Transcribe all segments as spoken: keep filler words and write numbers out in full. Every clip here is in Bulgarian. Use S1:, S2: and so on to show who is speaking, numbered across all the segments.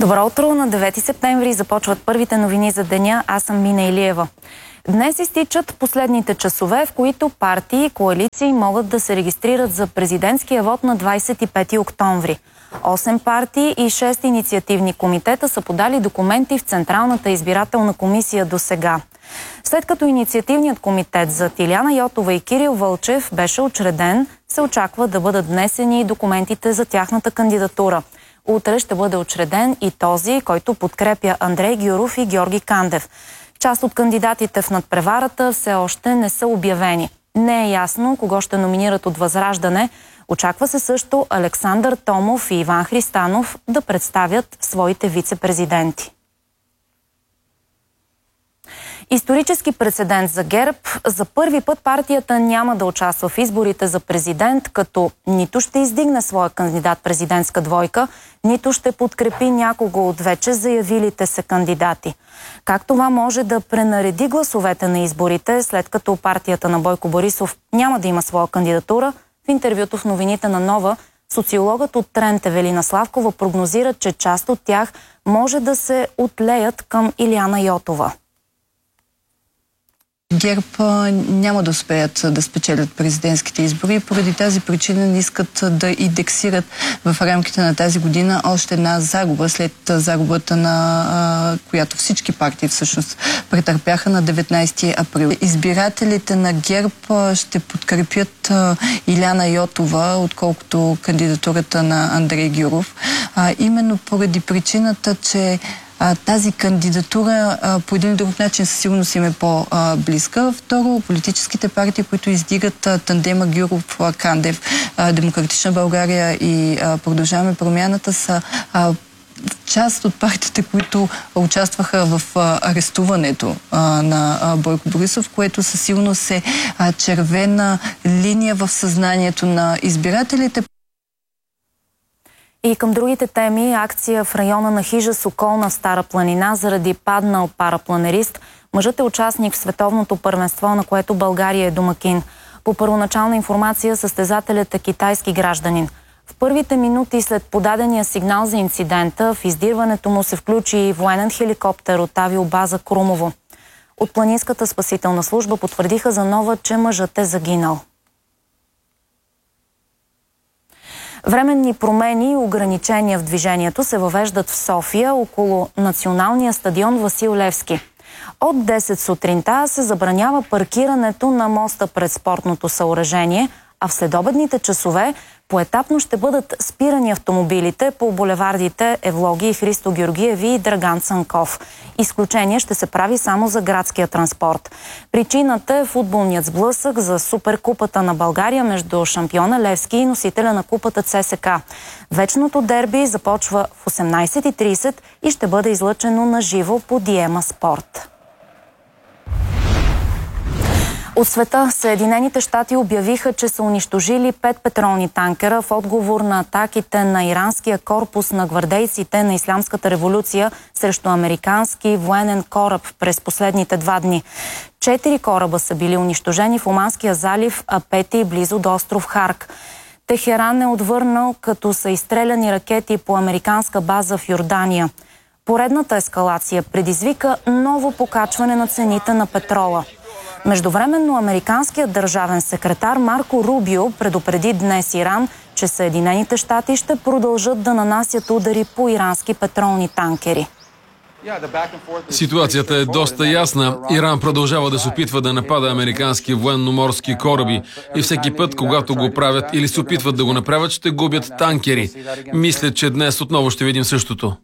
S1: Добро утро! На девети септември започват първите новини за деня. Аз съм Мина Илиева. Днес изтичат последните часове, в които партии и коалиции могат да се регистрират за президентския вод на двадесет и пети октомври. Осем партии и шест инициативни комитета са подали документи в Централната избирателна комисия до сега. След като инициативният комитет за Тиляна Йотова и Кирил Вълчев беше учреден, се очаква да бъдат внесени документите за тяхната кандидатура. Утре ще бъде учреден и този, който подкрепя Андрей Гюров и Георги Кандев. Част от кандидатите в надпреварата все още не са обявени. Не е ясно кого ще номинират от Възраждане. Очаква се също Александър Томов и Иван Христанов да представят своите вице-президенти. Исторически прецедент за ГЕРБ. За първи път партията няма да участва в изборите за президент, като нито ще издигне своя кандидат-президентска двойка, нито ще подкрепи някого от вече заявилите се кандидати. Как това може да пренареди гласовете на изборите, след като партията на Бойко Борисов няма да има своя кандидатура? В интервюто в новините на Нова, социологът от Тренд Евелина Славкова прогнозира, че част от тях може да се отлеят към Илияна Йотова.
S2: ГЕРБ няма да успеят да спечелят президентските избори и поради тази причина не искат да индексират в рамките на тази година още една загуба след загубата, на която всички партии всъщност претърпяха на деветнадесети април. Избирателите на ГЕРБ ще подкрепят Илияна Йотова, отколкото кандидатурата на Андрей Гюров. Именно поради причината, че тази кандидатура по един друг начин със сигурност им е по-близка. Второ, политическите партии, които издигат тандема Гюров-Кандев, Демократична България и Продължаваме промяната, са част от партиите, които участваха в арестуването на Бойко Борисов, което със сигурност е червена линия в съзнанието на избирателите.
S1: И към другите теми, акция в района на хижа Соколна в Стара планина заради паднал парапланерист. Мъжът е участник в световното първенство, на което България е домакин. По първоначална информация, състезателят е китайски гражданин. В първите минути след подадения сигнал за инцидента, в издирването му се включи и военен хеликоптер от авиобаза Крумово. От Планинската спасителна служба потвърдиха за Нова, че мъжът е загинал. Временни промени и ограничения в движението се въвеждат в София около националния стадион Васил Левски. От десет сутринта се забранява паркирането на моста пред спортното съоръжение, а в следобедните часове поетапно ще бъдат спирани автомобилите по булевардите Евлоги и Христо Георгиеви и Драган Цанков. Изключение ще се прави само за градския транспорт. Причината е футболният сблъсък за Суперкупата на България между шампиона Левски и носителя на купата ЦСКА. Вечното дерби започва в осемнадесет и тридесет и ще бъде излъчено на живо по Диема Спорт. От света Съединените щати обявиха, че са унищожили пет петролни танкера в отговор на атаките на иранския корпус на гвардейците на Ислямската революция срещу американски военен кораб през последните два дни. Четири кораба са били унищожени в Оманския залив, а пети близо до остров Харк. Техеран е отвърнал, като са изстреляни ракети по американска база в Йордания. Поредната ескалация предизвика ново покачване на цените на петрола. Междувременно американският държавен секретар Марко Рубио предупреди днес Иран, че Съединените щати ще продължат да нанасят удари по ирански петролни танкери.
S3: Ситуацията е доста ясна. Иран продължава да се опитва да напада американски военноморски кораби и всеки път, когато го правят или се опитват да го направят, ще губят танкери. Мисля, че днес отново ще видим същото.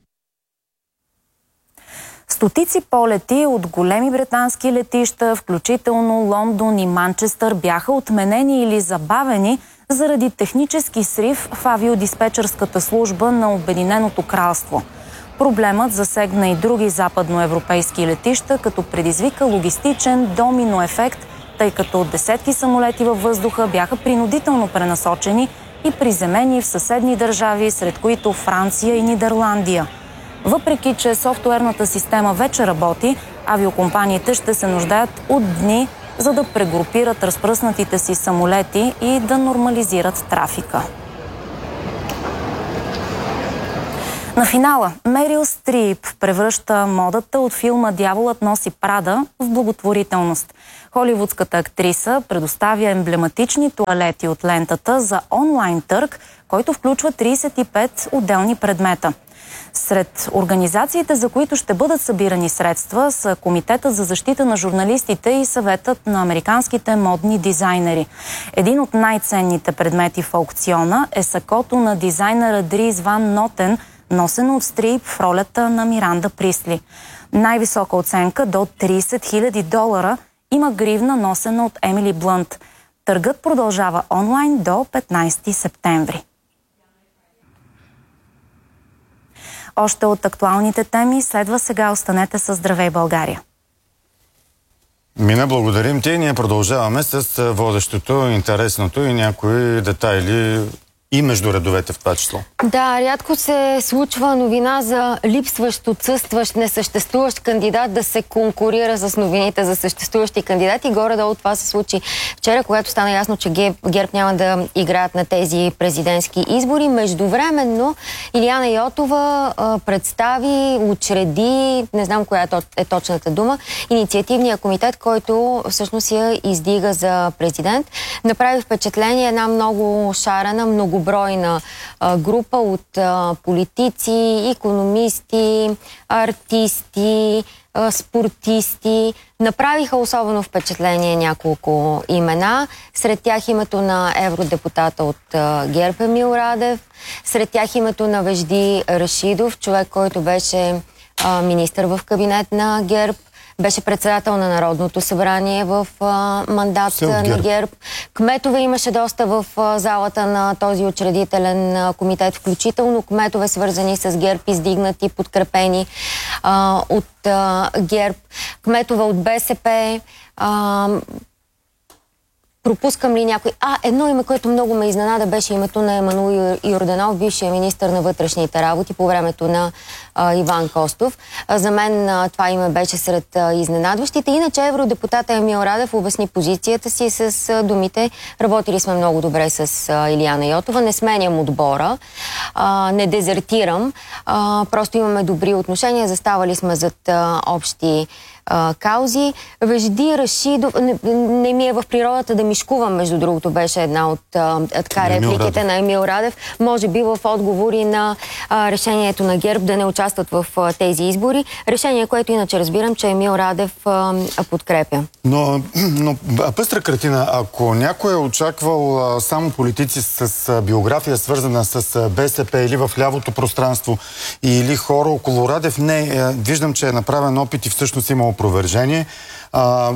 S1: Стотици полети от големи британски летища, включително Лондон и Манчестър, бяха отменени или забавени заради технически срив в авиодиспетчерската служба на Обединеното кралство. Проблемът засегна и други западноевропейски летища, като предизвика логистичен домино ефект, тъй като десетки самолети във въздуха бяха принудително пренасочени и приземени в съседни държави, сред които Франция и Нидерландия. Въпреки че софтуерната система вече работи, авиокомпаниите ще се нуждаят от дни, за да прегрупират разпръснатите си самолети и да нормализират трафика. На финала Мерил Стрип превръща модата от филма "Дяволът носи Прада" в благотворителност. Холивудската актриса предоставя емблематични тоалети от лентата за онлайн търг, който включва трийсет и пет отделни предмета. Сред организациите, за които ще бъдат събирани средства, са Комитетът за защита на журналистите и Съветът на американските модни дизайнери. Един от най-ценните предмети в аукциона е сакото на дизайнера Дрис Ван Нотен, носено от Стрип в ролята на Миранда Присли. Най-висока оценка до трийсет хиляди долара има гривна, носена от Емили Блънт. Търгът продължава онлайн до петнайсети септември. Още от актуалните теми следва сега. Останете със Здравей, България.
S4: Мина, благодарим ти. Ние продължаваме с водещото, интересното и някои детайли и между редовете в това число.
S5: Да, рядко се случва новина за липсващ, отсъстващ, несъществуващ кандидат да се конкурира с новините за съществуващи кандидати. Горе-долу това се случи вчера, когато стана ясно, че ГЕРБ няма да играят на тези президентски избори. Междувременно Илияна Йотова а, представи, учреди, не знам коя е точната дума, инициативния комитет, който всъщност я издига за президент. Направи впечатление една много шарена, много бройна а, група от а, политици, икономисти, артисти, а, спортисти. Направиха особено впечатление няколко имена. Сред тях името на евродепутата от а, ГЕРБ Емил Радев. Сред тях името на Вежди Рашидов, човек, който беше а, министър в кабинет на ГЕРБ. Беше председател на Народното събрание в а, мандат на ГЕРБ. ГЕРБ. Кметове имаше доста в а, залата на този учредителен а, комитет, включително кметове свързани с ГЕРБ, издигнати, подкрепени а, от а, ГЕРБ. Кметове от БСП. А, Пропускам ли някой? А, едно име, което много ме изненада, беше името на Емануил Йорданов, бившия министър на вътрешните работи по времето на а, Иван Костов. А, за мен а, това име беше сред а, изненадващите. Иначе евродепутата Емил Радев обясни позицията си с а, думите: работили сме много добре с а, Илияна Йотова, не сменям отбора, а, не дезертирам, а, просто имаме добри отношения, заставали сме зад а, общи Uh, каузи. Вежди Рашидов, не, не ми е в природата да мишкувам, между другото, беше една от uh, така репликите на Емил Радев. Може би в отговори на uh, решението на ГЕРБ да не участват в uh, тези избори. Решение, което иначе разбирам, че Емил Радев uh, подкрепя.
S4: Но, но пъстра картина, ако някой е очаквал uh, само политици с uh, биография, свързана с uh, БСП или в лявото пространство, или хора около Радев, не, uh, виждам, че е направен опит и всъщност има опровержение. А,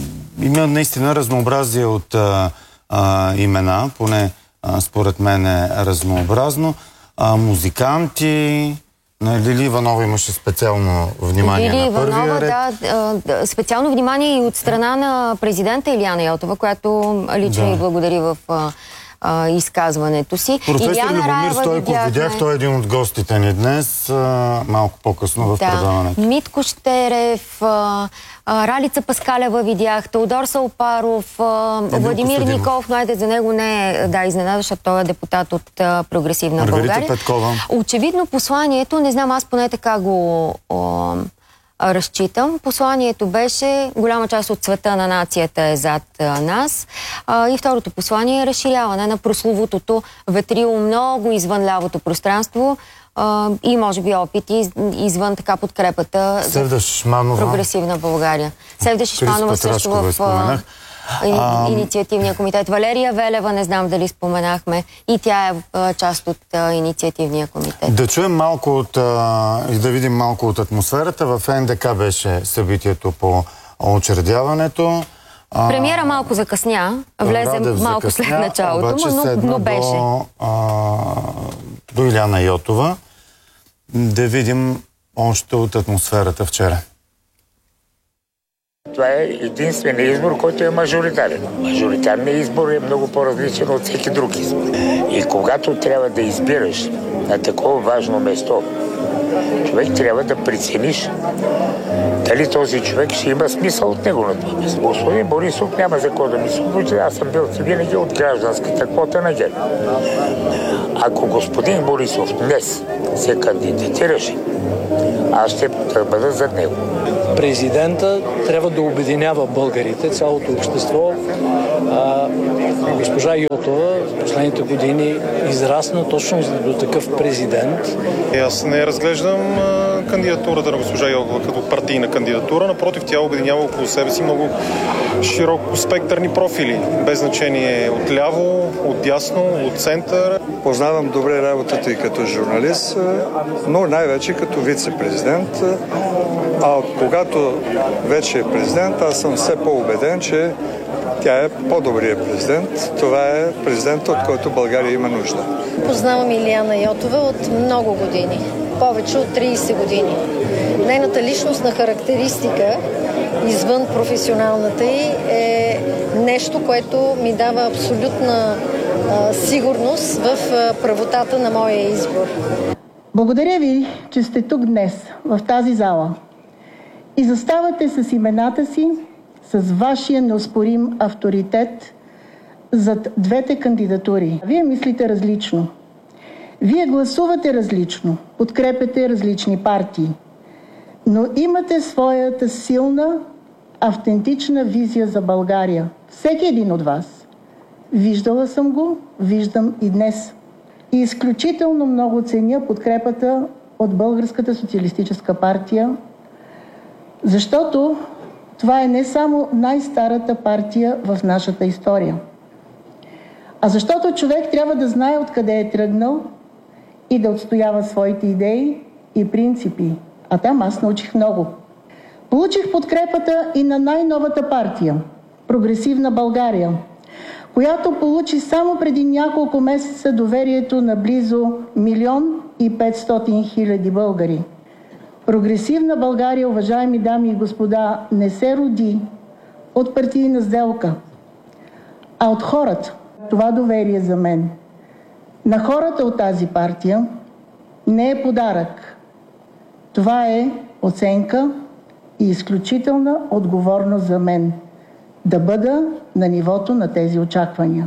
S4: има наистина разнообразие от а, а, имена, поне а, според мен е разнообразно. А, музиканти, Лили Иванова имаше специално внимание
S5: Лили
S4: на първия
S5: Иванова,
S4: ред.
S5: Да, специално внимание и от страна на президента Илияна Йотова, която лично да. и благодари в а, изказването си.
S4: Професор Любомир Стойков видяхме... видях, той е един от гостите ни днес, а, малко по-късно в
S5: да.
S4: предаването.
S5: Митко Щерев, а, а, Ралица Паскалева видях, Теодор Салпаров, а, Владимир Съдимов. Николов, но за него не е да, изненада, защото той е депутат от а, Прогресивна Маргарита България.
S4: Петкова.
S5: Очевидно посланието, не знам, аз поне така го а, разчитам. Посланието беше: голяма част от цвета на нацията е зад а, нас. А, и второто послание е разширяване на прословутото ветрило много извън лявото пространство а, и може би опити извън така подкрепата
S4: Севда Шишманова,
S5: за Прогресивна България. Севда Шишманова също в а, а, инициативния комитет. Валерия Велева, не знам дали споменахме, и тя е а, част от а, инициативния комитет.
S4: Да чуем малко от а, и да видим малко от атмосферата. В Н Д К беше събитието по учредяването. А,
S5: Премиера малко закъсня, влезе
S4: Радев
S5: малко
S4: закъсня,
S5: след началото, но, но беше.
S4: До, а, до Илияна Йотова. Да видим още от атмосферата вчера.
S6: Това е единственият избор, който е мажоритарен. Мажоритарният избор е много по-различен от всеки друг избор. И когато трябва да избираш на такова важно место човек трябва да прецениш дали този човек ще има смисъл от него на това място. Господин Борисов няма за какво да ми се случи. Аз съм бил винаги от гражданската квота на ГЕРБ. Ако господин Борисов днес се кандидатираше, аз ще бъда зад него.
S7: Президента трябва да обединява българите, цялото общество. А, госпожа Йотова в последните години израсна точно до такъв президент.
S8: Аз не разглеждам а, кандидатурата на госпожа Йотова като партийна кандидатура. Напротив, тя обединява около себе си много широко спектърни профили. Без значение от ляво, от дясно, от център.
S9: Познавам добре работата и като журналист, но най-вече като вице-президент. А когато вече е президент, аз съм все по-убеден, че тя е по-добрият президент. Това е президент, от който България има нужда.
S10: Познавам Илияна Йотова от много години. Повече от трийсет години. Нейната личностна характеристика, извън професионалната й, е нещо, което ми дава абсолютна а, сигурност в а, правотата на моя избор.
S11: Благодаря ви, че сте тук днес, в тази зала. И заставате с имената си, с вашия неоспорим авторитет зад двете кандидатури. Вие мислите различно. Вие гласувате различно, подкрепяте различни партии, но имате своята силна, автентична визия за България. Всеки един от вас. Виждала съм го, виждам и днес. И изключително много ценя подкрепата от Българската социалистическа партия, защото това е не само най-старата партия в нашата история, а защото човек трябва да знае откъде е тръгнал и да отстоява своите идеи и принципи. А там аз научих много. Получих подкрепата и на най-новата партия – Прогресивна България, която получи само преди няколко месеца доверието на близо милион и петстотин хиляди българи. Прогресивна България, уважаеми дами и господа, не се роди от партийна сделка, а от хората. Това доверие за мен на хората от тази партия не е подарък. Това е оценка и изключителна отговорност за мен да бъда на нивото на тези очаквания.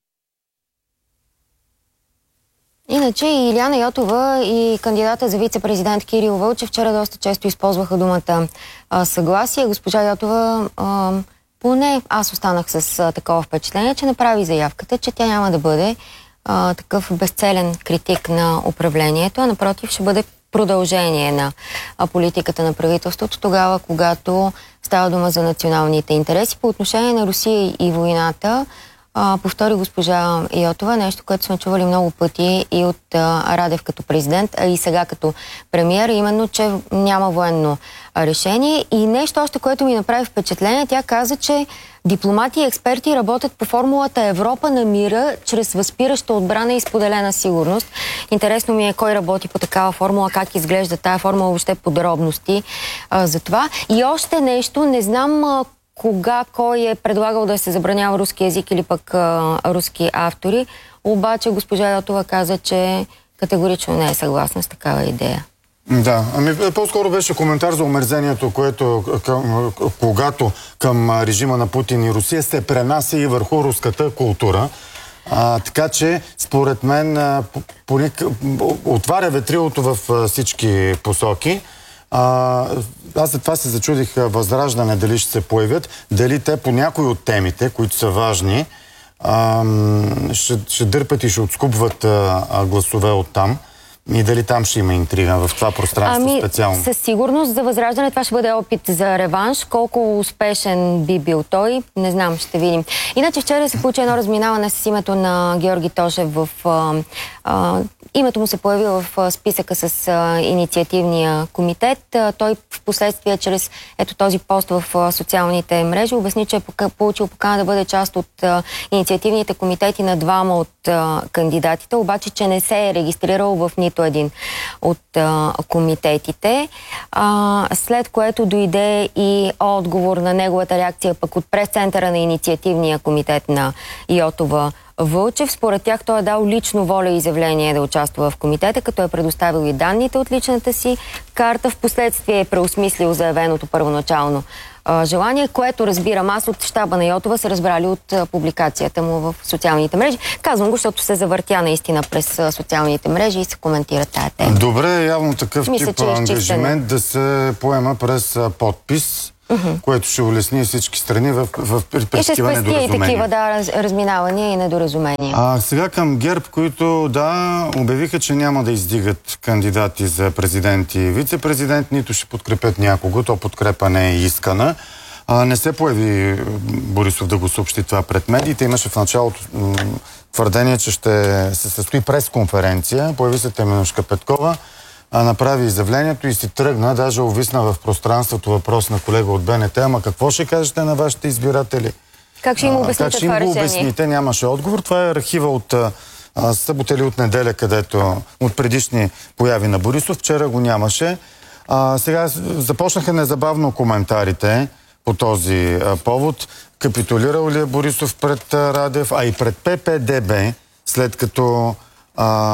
S5: Иначе и Илияна Йотова и кандидата за вице-президент Кирил Вълчев вчера доста често използваха думата а, съгласие. Госпожа Йотова, а, поне аз останах с а, такова впечатление, че направи заявката, че тя няма да бъде а, такъв безцелен критик на управлението, а напротив ще бъде продължение на а, политиката на правителството, тогава когато става дума за националните интереси. По отношение на Русия и войната, А, повтори госпожа Йотова, нещо, което сме чували много пъти и от а, Радев като президент, а и сега като премиер, именно, че няма военно решение. И нещо още, което ми направи впечатление, тя каза, че дипломати и експерти работят по формулата Европа на мира чрез възпираща отбрана и споделена сигурност. Интересно ми е кой работи по такава формула, как изглежда тая формула, въобще подробности а, за това. И още нещо, не знам а, кога, кой е предлагал да се забранява руски език или пък а, руски автори, обаче госпожа Йотова каза, че категорично не е съгласна с такава идея.
S4: Да, ами по-скоро беше коментар за омерзението, което към, когато към режима на Путин и Русия се пренася и върху руската култура. А, така че, според мен, а, по, по, отваря ветрилото в всички посоки. А, аз за това се зачудих Възраждане дали ще се появят, дали те по някои от темите, които са важни, а, ще, ще дърпат и ще отскубват а, гласове от там. И дали там ще има интрига в това пространство
S5: ами,
S4: специално?
S5: Със сигурност за Възраждане това ще бъде опит за реванш. Колко успешен би бил той, не знам, ще видим. Иначе вчера се получи едно разминаване с името на Георги Тошев в... А, а, името му се появи в списъка с а, инициативния комитет. А, той в последствие чрез ето този пост в а, социалните мрежи обясни, че е получил покана да бъде част от а, инициативните комитети на двама от а, кандидатите, обаче че не се е регистрирал в нито един от а, комитетите. А, след което дойде и отговор на неговата реакция пък от прес-центъра на инициативния комитет на Йотова Вълчев. Според тях той е дал лично воля и изявление да участва в комитета, като е предоставил и данните от личната си карта. Впоследствие е преосмислил заявеното първоначално а, желание, което разбирам аз от щаба на Йотова, са разбрали от а, публикацията му в социалните мрежи. Казвам го, защото се завъртя наистина през а, социалните мрежи и се коментира тая тема.
S4: Добре, явно такъв
S5: Мисля,
S4: тип
S5: е
S4: ангажимент да се поема през а, подпис, uh-huh. което ще улесни всички страни в, в, в
S5: и ще спести и такива да, раз, разминавания и недоразумения.
S4: А сега към ГЕРБ, които да обявиха, че няма да издигат кандидати за президент и вице-президент, нито ще подкрепят някого, то подкрепа не е искана. А, не се появи Борисов да го съобщи това пред медиите. Имаше в началото твърдение, че ще се състои пресконференция. Появи се Теменужка Петкова, а направи изявлението и си тръгна, даже увисна в пространството въпрос на колега от БНТ, ама какво ще кажете на вашите избиратели?
S5: Как ще им обясните
S4: как ще им го обясните? Нямаше отговор. Това е архива от а, събота или от неделя, където от предишни появи на Борисов. Вчера го нямаше. А, сега започнаха незабавно коментарите по този а, повод. Капитулирал ли е Борисов пред а, Радев, а и пред П П Д Б, след като а,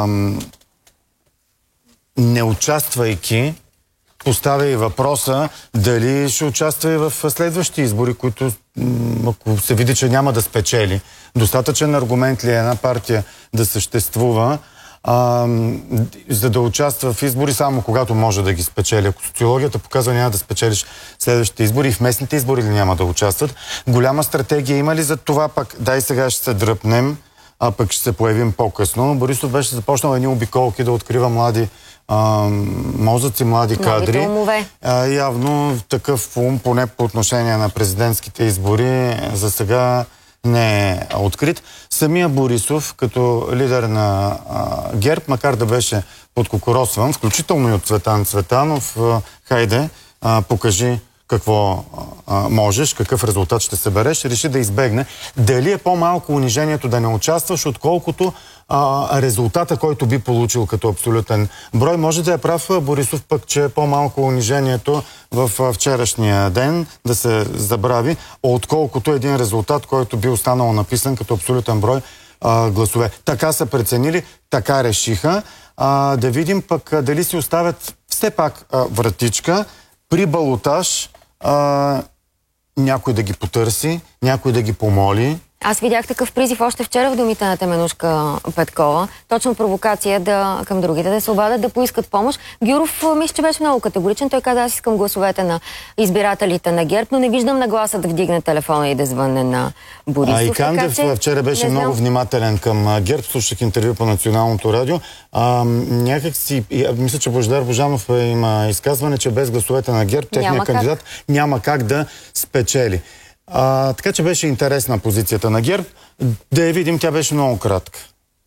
S4: не участвайки, поставя и въпроса дали ще участва и в следващи избори, които, ако се види, че няма да спечели. Достатъчен аргумент ли е една партия да съществува, а, за да участва в избори само когато може да ги спечели. Ако социологията показва, няма да спечелиш следващите избори и в местните избори ли няма да участват. Голяма стратегия има ли за това, пък дай сега ще се дръпнем, а пък ще се появим по-късно. Борисов беше започнал едни обиколки да открива млади а, мозъци, млади кадри. А, явно такъв ум, поне по отношение на президентските избори, за сега не е открит. Самия Борисов, като лидер на а, ГЕРБ, макар да беше подкокоросван, включително и от Цветан Цветанов, а, хайде, а, покажи какво а, можеш, какъв резултат ще се береш, реши да избегне. Дали е по-малко унижението да не участваш, отколкото а, резултата, който би получил като абсолютен брой. Може да е прав Борисов пък, че е по-малко унижението в вчерашния ден да се забрави, отколкото един резултат, който би останал написан като абсолютен брой а, гласове. Така са преценили, така решиха. А, да видим пък дали си оставят все пак а, вратичка при балотаж, а, някой да ги потърси, някой да ги помоли.
S5: Аз видях такъв призив още вчера в думите на Теменужка Петкова. Точно провокация да, към другите, да се обадят, да поискат помощ. Гюров, мисля, че беше много категоричен. Той каза, аз искам гласовете на избирателите на ГЕРБ, но не виждам нагласа да вдигне телефона и да звънне на Борисов.
S4: А и Кандев че, вчера беше много внимателен към ГЕРБ. Слушах интервю по Националното радио. А, някак си, мисля, че Божидар Божанов има изказване, че без гласовете на ГЕРБ, техният кандидат как. няма как да спечели. А, така че беше интересна позицията на ГЕРБ. Да я видим, тя беше много кратка.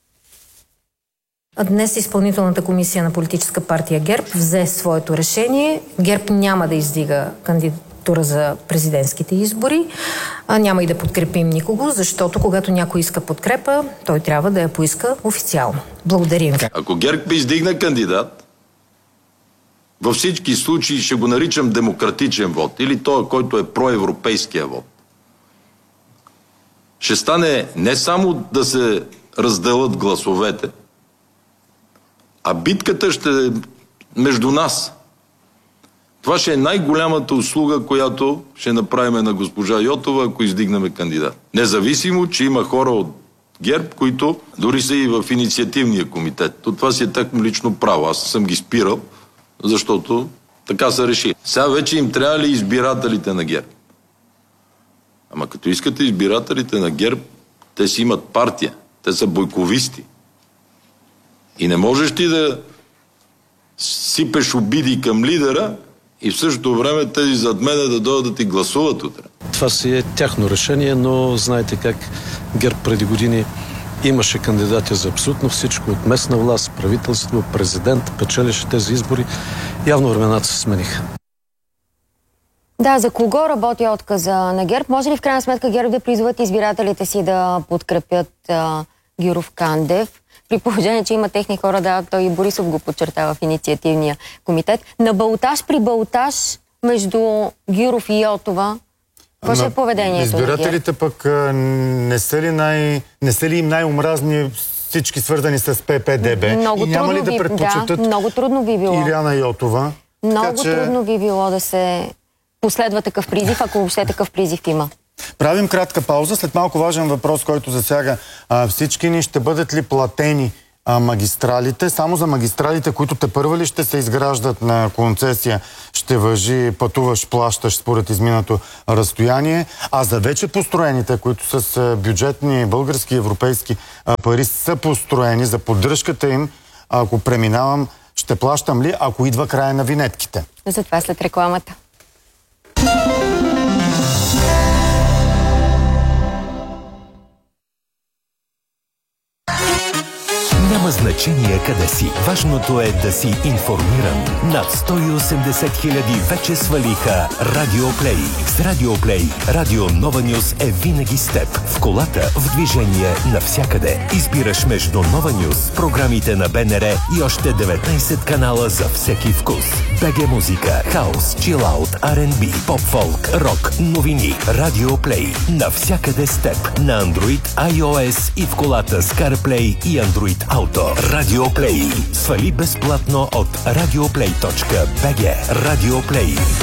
S12: Днес изпълнителната комисия на политическа партия ГЕРБ взе своето решение. ГЕРБ няма да издига кандидатура за президентските избори. А няма и да подкрепим никого, защото когато някой иска подкрепа, той трябва да я поиска официално. Благодарим.
S13: Ако ГЕРБ издигна кандидат, във всички случаи ще го наричам демократичен вод или той, който е проевропейския вод. Ще стане не само да се разделят гласовете, а битката ще е между нас. Това ще е най-голямата услуга, която ще направим на госпожа Йотова, ако издигнем кандидат. Независимо, че има хора от ГЕРБ, които дори са и в инициативния комитет. То това си е такмо лично право. Аз съм ги спирал, защото така са решили. Сега вече им трябва ли избирателите на ГЕРБ? Ама като искате избирателите на ГЕРБ, те си имат партия. Те са бойковисти. И не можеш ти да сипеш обиди към лидера и в същото време тези зад мене да дойдат да ти гласуват утре.
S14: Това си е тяхно решение, но знаете как ГЕРБ преди години имаше кандидати за абсолютно всичко, от местна власт, правителство, президент, печелеше тези избори. Явно времената се смениха.
S5: Да, за кого работи отказа на ГЕРБ? Може ли в крайна сметка ГЕРБ да призоват избирателите си да подкрепят а, Гюров Кандев? При положение, че има техни хора, да, той и Борисов го подчертава в инициативния комитет. На балотаж при балотаж между Гюров и Йотова Какво ще е поведението?
S4: Избирателите пък не са ли, най... не са ли им най-омразни всички свързани с П П Д Б?
S5: Много
S4: и няма ли да
S5: би,
S4: предпочитат
S5: да, много трудно би било.
S4: Илияна Йотова?
S5: Много
S4: така, че...
S5: трудно би било да се последва такъв призив, ако въобще такъв призив има.
S4: Правим кратка пауза. След малко важен въпрос, който засяга а, всички ни. Ще бъдат ли платени а, магистралите? Само за магистралите, които тепърва ли ще се изграждат на концесия, ще важи пътуваш, плащаш според изминато разстояние. А за вече построените, които с а, бюджетни български и европейски а, пари са построени за поддръжката им, ако преминавам, ще плащам ли, ако идва края на винетките?
S5: Затова след рекламата.
S15: Няма значение къде си. Важното е да си информиран. Над сто и осемдесет хиляди вече свалиха Радиоплей. С Радиоплей Радио Нова Нюс е винаги с теб. В колата, в движение, навсякъде. Избираш между Нова Нюс, програмите на Б Н Р и още деветнайсет канала за всеки вкус. Б Г Музика, хаус, чилаут, Ар енд Би, поп-фолк, рок, новини. Радиоплей. Навсякъде с теб. На Android, iOS и в колата с CarPlay и Android Auto. Радиоплей. Свали безплатно от радиоплей точка би джи. Радиоплей.